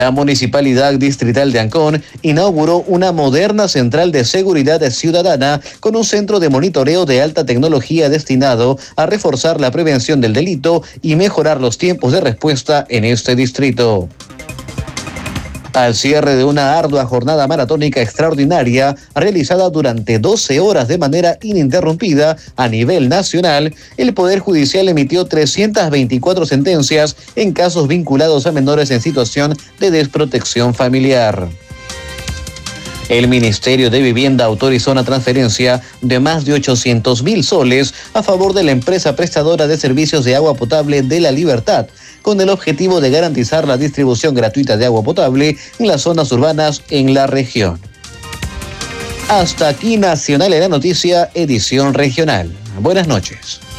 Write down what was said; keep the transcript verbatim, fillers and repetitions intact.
La Municipalidad Distrital de Ancón inauguró una moderna central de seguridad ciudadana con un centro de monitoreo de alta tecnología destinado a reforzar la prevención del delito y mejorar los tiempos de respuesta en este distrito. Al cierre de una ardua jornada maratónica extraordinaria realizada durante doce horas de manera ininterrumpida a nivel nacional, el Poder Judicial emitió trescientas veinticuatro sentencias en casos vinculados a menores en situación de desprotección familiar. El Ministerio de Vivienda autorizó una transferencia de más de ochocientos mil soles a favor de la empresa prestadora de servicios de agua potable de La Libertad, con el objetivo de garantizar la distribución gratuita de agua potable en las zonas urbanas en la región. Hasta aquí Nacional en la Noticia, edición regional. Buenas noches.